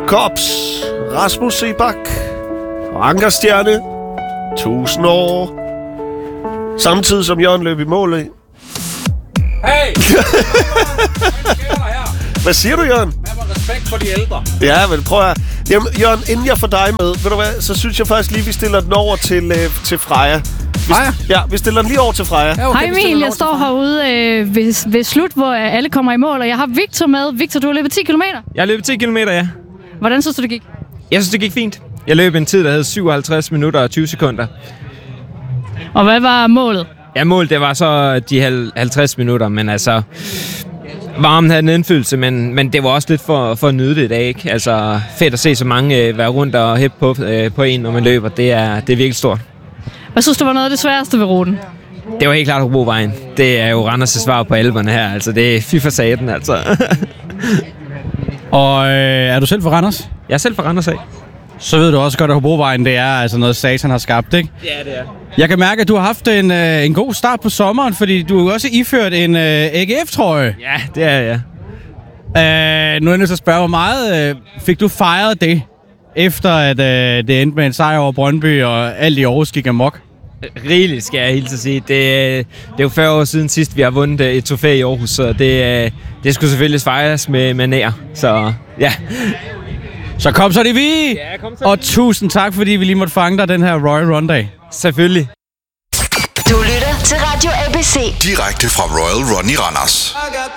Kops, Rasmus Sebak og Ankerstjerne, 1000 år. Samtidig som Jørgen løb i mål. Hey! Hvad siger du, Jørgen? Hvad var respekt for de ældre? Ja, vel, prøv at... Jamen, Jørgen, inden jeg får dig med, ved du hvad, så synes jeg faktisk lige, vi stiller den over til Freja. Freja? Ja, vi stiller den lige over til Freja. Ja, okay, hej Emil, jeg står herude ved slut, hvor alle kommer i mål, og jeg har Victor med. Victor, du har løbet 10 km. Jeg har løbet 10 km, ja. Hvordan synes du, det gik? Jeg synes, det gik fint. Jeg løb en tid, der hed 57 minutter og 20 sekunder. Og hvad var målet? Ja, målet, det var så de 50 minutter, men altså... Varmen havde en indflydelse, men det var også lidt for at nyde det i dag, ikke? Altså, fedt at se så mange være rundt og hæppe på en, når man løber. Det er virkelig stort. Hvad synes du var noget af det sværeste ved ruten? Det var helt klart Hobrovejen. Det er jo Randers' svar på Alperne her. Altså, det er fy for saten, altså. Og er du selv fra Randers? Jeg er selv fra Randers af. Så ved du også godt, at Hobrovejen, det er altså noget, satan har skabt, ikke? Ja, det er. Jeg kan mærke, at du har haft en god start på sommeren, fordi du har også iført en AGF-trøje. Ja, det er jeg. Nu er jeg nødt til at spørge, hvor meget fik du fejret det, efter at det endte med en sejr over Brøndby, og alt i Aarhus gik amok? Rigeligt, skal jeg helt sige. Det er jo 40 år siden sidst, vi har vundet et trofæ i Aarhus, så det skulle selvfølgelig fejres med nær. Så ja. Så kom så, det vi! Ja, kom så. Og tusind tak, fordi vi lige måtte fange dig den her Royal Run-dag. Selvfølgelig. Du lytter til Radio ABC. Direkte fra Royal Run i Randers.